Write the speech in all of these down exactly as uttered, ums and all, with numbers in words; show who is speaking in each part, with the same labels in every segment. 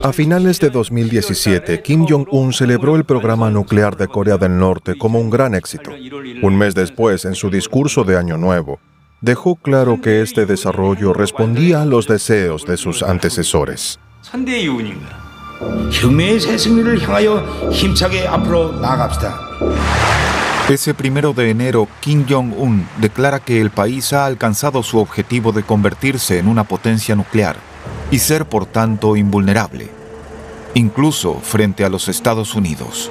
Speaker 1: A finales de dos mil diecisiete, Kim Jong-un celebró el programa nuclear de Corea del Norte como un gran éxito. Un mes después, en su discurso de Año Nuevo, dejó claro que este desarrollo respondía a los deseos de sus antecesores.
Speaker 2: Ese primero de enero, Kim Jong-un declara que el país ha alcanzado su objetivo de convertirse en una potencia nuclear y ser, por tanto, invulnerable, incluso frente a los Estados Unidos.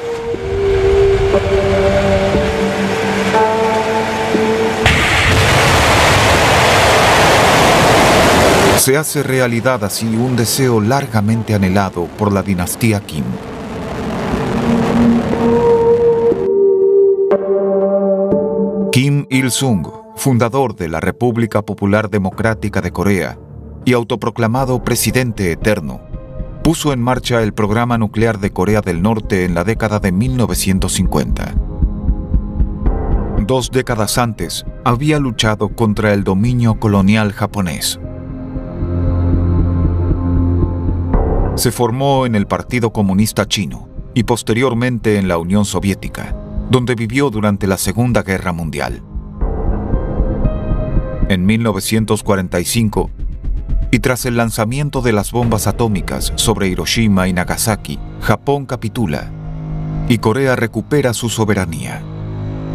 Speaker 2: Se hace realidad así un deseo largamente anhelado por la dinastía Kim. Kim Il-sung, fundador de la República Popular Democrática de Corea y autoproclamado presidente eterno, puso en marcha el programa nuclear de Corea del Norte en la década de mil novecientos cincuenta. Dos décadas antes, había luchado contra el dominio colonial japonés. Se formó en el Partido Comunista Chino y posteriormente en la Unión Soviética, donde vivió durante la Segunda Guerra Mundial. En mil novecientos cuarenta y cinco, y tras el lanzamiento de las bombas atómicas sobre Hiroshima y Nagasaki, Japón capitula y Corea recupera su soberanía.